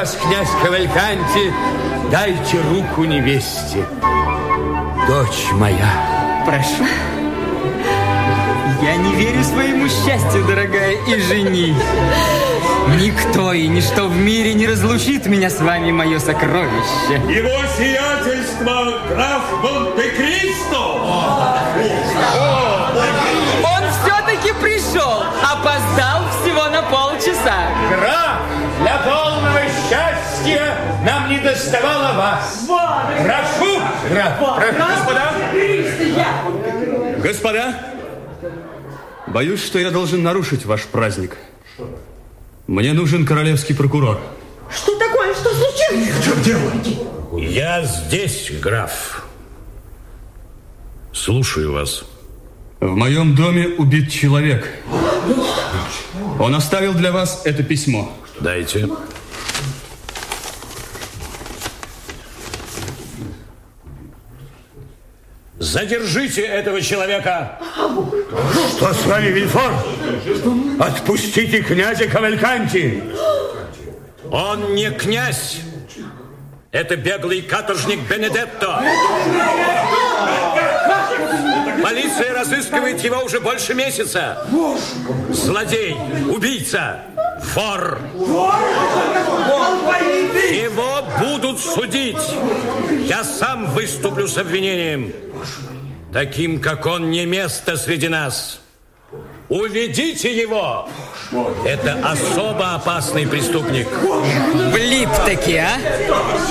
вас, князь Кавальканти, дайте руку невесте. Дочь моя. Прошу. Я не верю своему счастью, дорогая, и жени. Никто и ничто в мире не разлучит меня с вами, мое сокровище. Его сиятельство граф Монте-Кристо! Он все-таки пришел, опоздал всего на полчаса. Граф, для полного счастья нам не доставало вас. Прошу, граф, прошу. Господа, боюсь, что я должен нарушить ваш праздник. Мне нужен королевский прокурор. Что такое? Что случилось? Что делаете? Я здесь, граф. Слушаю вас. В моем доме убит человек. Он оставил для вас это письмо. Дайте. Задержите этого человека. Что с вами, Вильфор? Отпустите князя Кавальканти. Он не князь. Это беглый каторжник Бенедетто. Полиция разыскивает его уже больше месяца. Злодей, убийца, вор. Его будут судить. Я сам выступлю с обвинением. Таким, как он, не место среди нас. Уведите его. Это особо опасный преступник. Влип таки, а?